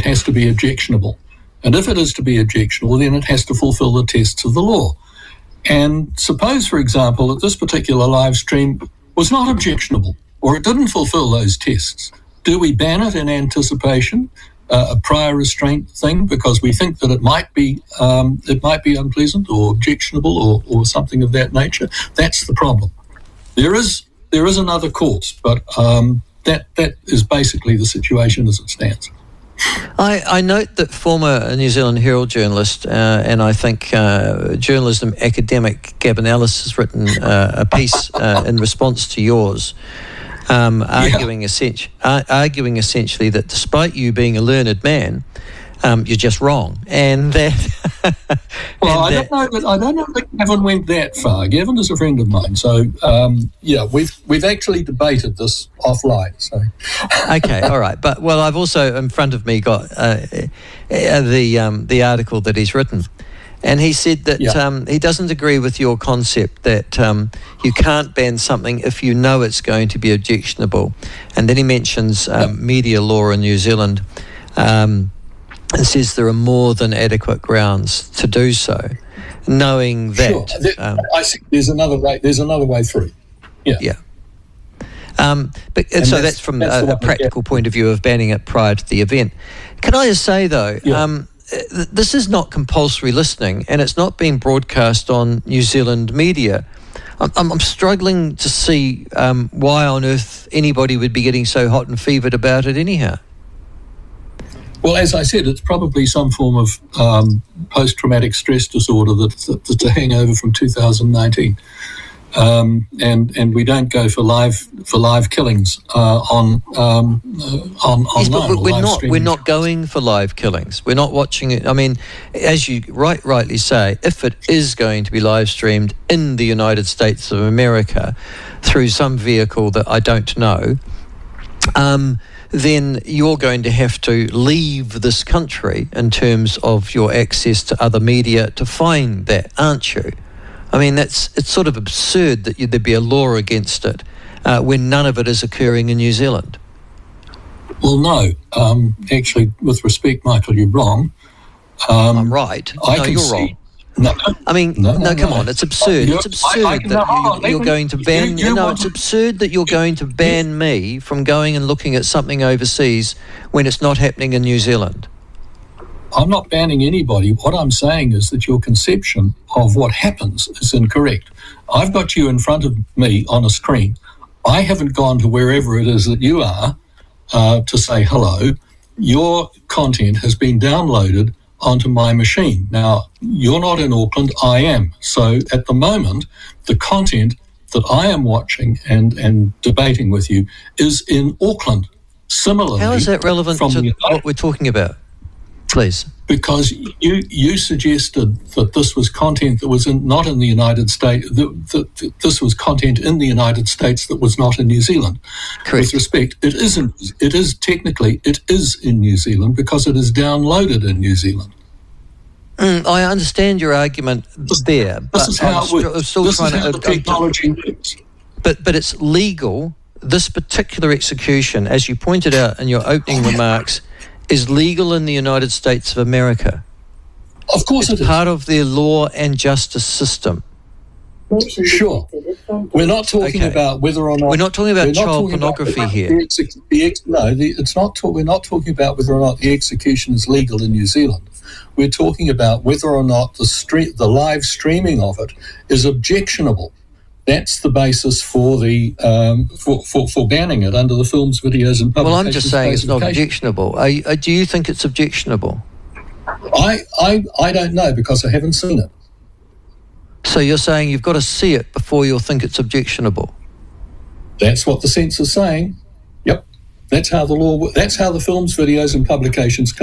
has to be objectionable. And if it is to be objectionable, then it has to fulfill the tests of the law. And suppose, for example, that this particular live stream was not objectionable, or it didn't fulfill those tests. Do we ban it in anticipation, a prior restraint thing, because we think that it might be unpleasant or objectionable or something of that nature? That's the problem. There is another course, but that is basically the situation as it stands. I note that former New Zealand Herald journalist and I think journalism academic Gavin Ellis has written a piece in response to yours, arguing essentially that despite you being a learned man, you're just wrong, and that. Well, I don't know that Gavin went that far. Gavin is a friend of mine, so we've actually debated this offline. So. Okay, all right, but I've also in front of me got the article that he's written, and he said that he doesn't agree with your concept that you can't ban something if you know it's going to be objectionable, and then he mentions media law in New Zealand. And says there are more than adequate grounds to do so, knowing that. Sure. I think there's another way. There's another way through. Yeah. So that's from a practical point of view of banning it prior to the event. Can I just say though, this is not compulsory listening, and it's not being broadcast on New Zealand media. I'm struggling to see why on earth anybody would be getting so hot and fevered about it anyhow. Well, as I said, it's probably some form of post-traumatic stress disorder that's a hangover from 2019, and we don't go for live killings on yes, but we're not going for live killings. We're not watching it. I mean, as you rightly say, if it is going to be live streamed in the United States of America through some vehicle that I don't know. Then you're going to have to leave this country in terms of your access to other media to find that, aren't you? I mean, it's sort of absurd that there'd be a law against it when none of it is occurring in New Zealand. Well, no. Actually, with respect, Michael, you're wrong. I'm right. You're wrong. No, come on, it's absurd. It's absurd that you're going to ban. It's absurd that you're going to ban me from going and looking at something overseas when it's not happening in New Zealand. I'm not banning anybody. What I'm saying is that your conception of what happens is incorrect. I've got you in front of me on a screen. I haven't gone to wherever it is that you are to say hello. Your content has been downloaded onto my machine. Now, you're not in Auckland, I am. So at the moment, the content that I am watching and debating with you is in Auckland. Similarly, how is that relevant to what we're talking about? Please. Because you suggested that this was content that was not in the United States, that this was content in the United States that was not in New Zealand. Correct. With respect, it isn't. It is technically, it is in New Zealand because it is downloaded in New Zealand. I understand your argument there, but this is how the technology works. But it's legal. This particular execution, as you pointed out in your opening remarks, is legal in the United States of America. Of course it is. Part of their law and justice system. Sure. We're not talking about whether or not... We're not talking about child pornography here. It's not. We're not talking about whether or not the execution is legal in New Zealand. We're talking about whether or not the live streaming of it is objectionable. That's the basis for the for banning it under the Films, Videos and Publications. Well, I'm just saying it's not objectionable. Do you think it's objectionable? I don't know because I haven't seen it. So you're saying you've got to see it before you'll think it's objectionable? That's what the censor's saying. Yep. That's how the law. That's how the Films, Videos and Publications